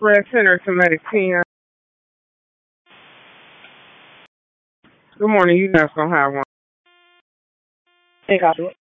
Express Center to Medic 10. Good morning. You guys gonna have one. Hey, Joshua.